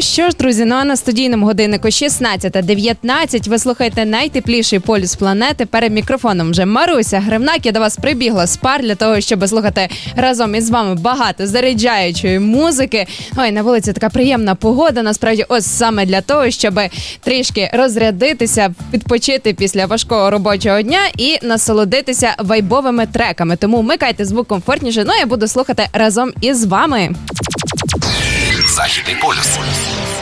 що ж, друзі, ну а на студійному годиннику 16:19 ви слухаєте найтепліший полюс планети. Перед мікрофоном вже Маруся Гривнак. Я до вас прибігла з пар для того, щоб слухати разом із вами багато заряджаючої музики. Ой, на вулиці така приємна погода, насправді, ось саме для того, щоб трішки розрядитися, відпочити після важкого робочого дня і насолодитися вайбовими треками. Тому вмикайте звук комфортніше, ну я буду слухати разом із вами. Західний полюс.